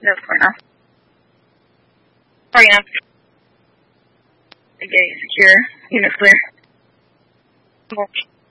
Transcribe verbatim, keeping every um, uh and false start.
No, for now. Sorry, enough. Okay, secure. Unit clear.